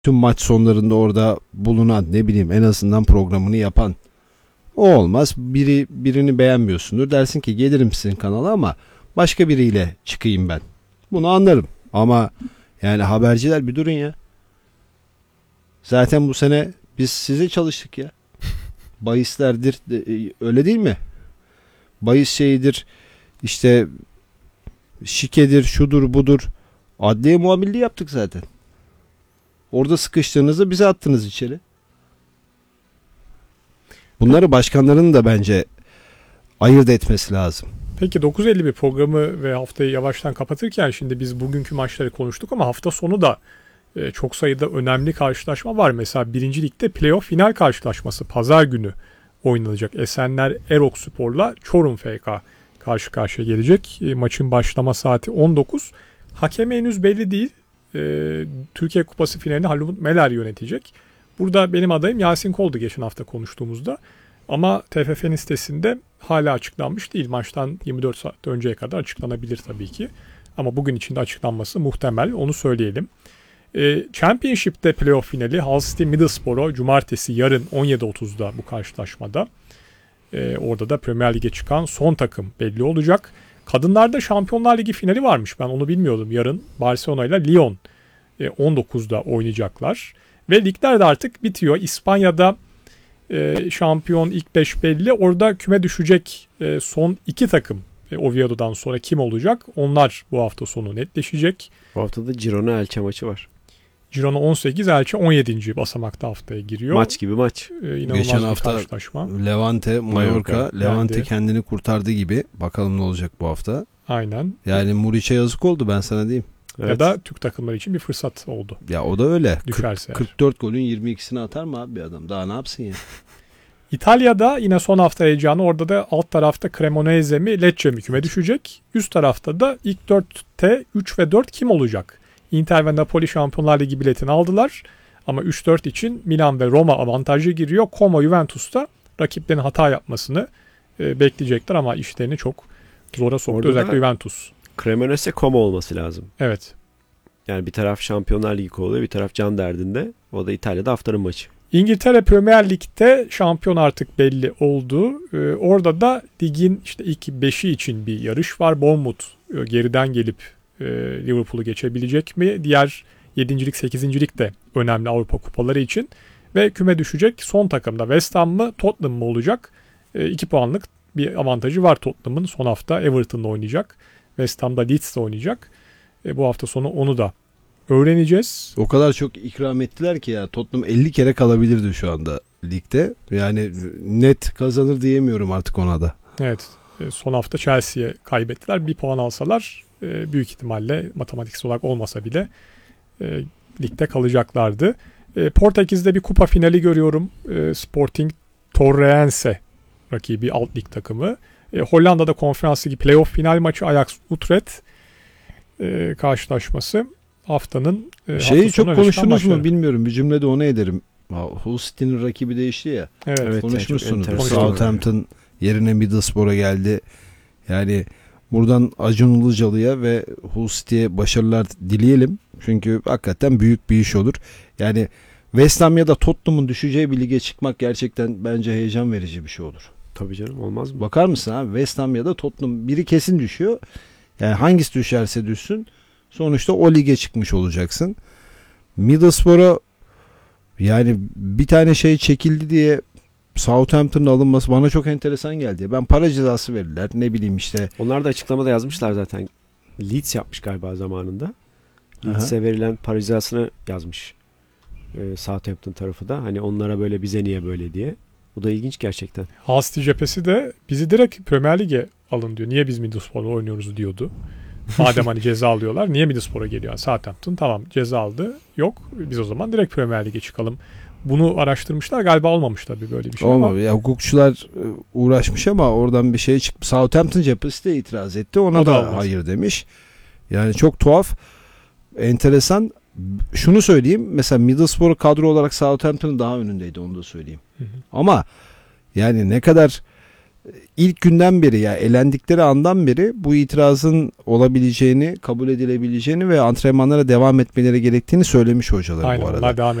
tüm maç sonlarında orada bulunan, ne bileyim, en azından programını yapan o olmaz. Birini beğenmiyorsundur. Dersin ki gelirim sizin kanala ama başka biriyle çıkayım ben. Bunu anlarım. Ama yani haberciler bir durun ya. Zaten bu sene biz size çalıştık ya. Bahislerdir, öyle değil mi? Bahis şeyidir, işte şikedir, şudur budur. Adliye muamelliği yaptık zaten. Orada sıkıştığınızda bize attınız içeri. Bunları başkanların da bence ayırt etmesi lazım. Peki 9.51 programı ve haftayı yavaştan kapatırken şimdi biz bugünkü maçları konuştuk ama hafta sonu da çok sayıda önemli karşılaşma var. Mesela 1. Lig'de playoff final karşılaşması pazar günü oynanacak. Esenler Erokspor'la Çorum FK karşı karşıya gelecek. Maçın başlama saati 19. Hakemi henüz belli değil. Türkiye Kupası finalini Halil Meler yönetecek. Burada benim adayım Yasin Kol'du geçen hafta konuştuğumuzda. Ama TFF'nin sitesinde hala açıklanmış değil. Maçtan 24 saat önceye kadar açıklanabilir tabii ki. Ama bugün içinde açıklanması muhtemel, onu söyleyelim. Championship'te playoff finali Hull City Middlesbrough cumartesi yarın 17.30'da bu karşılaşmada. Orada da Premier Lig'e çıkan son takım belli olacak. Kadınlarda Şampiyonlar Ligi finali varmış. Ben onu bilmiyordum. Yarın Barcelona ile Lyon 19'da oynayacaklar. Ve ligler de artık bitiyor. İspanya'da şampiyon ilk 5 belli. Orada küme düşecek son 2 takım Oviedo'dan sonra kim olacak? Onlar bu hafta sonu netleşecek. Bu hafta da Girona Elche maçı var. Girona 18, Elche 17. basamakta haftaya giriyor. Maç gibi maç. Geçen hafta Levante, Mallorca. Levante kendini kurtardı gibi. Bakalım ne olacak bu hafta. Aynen. Yani Muriç'e yazık oldu, ben sana diyeyim. Evet. Ya da Türk takımları için bir fırsat oldu. Ya o da öyle. Düşerse 44 golün 22'sini atar mı abi bir adam? Daha ne yapsın ya? İtalya'da yine son hafta heyecanı. Orada da alt tarafta Cremonese mi Lecce mi küme düşecek. Üst tarafta da ilk 4'te 3 ve 4 kim olacak? Inter ve Napoli Şampiyonlar Ligi biletini aldılar. Ama 3-4 için Milan ve Roma avantajlı giriyor. Como Juventus'ta rakiplerin hata yapmasını bekleyecekler ama işlerini çok zora soktu. Orada özellikle Juventus. Cremonese Como olması lazım. Evet. Yani bir taraf Şampiyonlar Ligi kovalıyor, bir taraf can derdinde. O da İtalya'da haftanın maçı. İngiltere Premier Lig'de şampiyon artık belli oldu. Orada da ligin işte ilk 5'i için bir yarış var. Bournemouth geriden gelip Liverpool'u geçebilecek mi? Diğer 7. 8. de önemli Avrupa kupaları için. Ve küme düşecek son takımda West Ham mı Tottenham mı olacak? 2 puanlık bir avantajı var Tottenham'ın. Son hafta Everton'la oynayacak. West Ham'da Leeds'le oynayacak. Bu hafta sonu onu da öğreneceğiz. O kadar çok ikram ettiler ki ya, Tottenham 50 kere kalabilirdi şu anda ligde. Yani net kazanır diyemiyorum artık ona da. Evet. Son hafta Chelsea'ye kaybettiler. Bir puan alsalar büyük ihtimalle matematiksel olarak olmasa bile ligde kalacaklardı. Portekiz'de bir kupa finali görüyorum. Sporting Torrense rakibi alt lig takımı. Hollanda'da Konferans Ligi playoff final maçı Ajax Utrecht karşılaşması haftanın şeyi çok konuştunuz mu bilmiyorum. Bir cümlede onu ederim. Hull City'nin rakibi değişti ya. Evet. Konuşmuşsunuz. Southampton yerine Middlesbrough'a geldi. Yani buradan Acun Ilıcalı'ya ve Hull City'ye başarılar dileyelim. Çünkü hakikaten büyük bir iş olur. Yani West Ham ya da Tottenham'ın düşeceği bir lige çıkmak gerçekten bence heyecan verici bir şey olur. Tabii canım, olmaz mı? Bakar mısın abi, West Ham ya da Tottenham biri kesin düşüyor. Yani hangisi düşerse düşsün sonuçta o lige çıkmış olacaksın. Middlesbrough, yani bir tane şey çekildi diye Southampton'ın alınması bana çok enteresan geldi. Ben para cezası verirler, ne bileyim işte. Onlar da açıklamada yazmışlar zaten. Leeds yapmış galiba zamanında. Leeds'e verilen para cezasını yazmış Southampton tarafı da. Hani onlara böyle, bize niye böyle diye. Bu da ilginç gerçekten. Hull City cephesi de bizi direkt Premier Lig'e alın diyor. Niye biz Middlesbrough'la oynuyoruz diyordu. Madem hani ceza alıyorlar, niye Middlesbrough'a geliyor? Southampton tamam ceza aldı. Yok, biz o zaman direkt Premier Lig'e çıkalım. Bunu araştırmışlar, galiba olmamış tabii böyle bir şey. Olmadı. Ya hukukçular uğraşmış ama oradan bir şey çıktı. Southampton cephesi de itiraz etti. Ona da hayır demiş. Yani çok tuhaf. Enteresan. Şunu söyleyeyim. Mesela Middlesbrough kadro olarak Southampton'ın daha önündeydi. Onu da söyleyeyim. Ama yani ne kadar ilk günden beri ya elendikleri andan beri bu itirazın olabileceğini, kabul edilebileceğini ve antrenmanlara devam etmeleri gerektiğini söylemiş hocalar Aynen, bu arada. onlar devam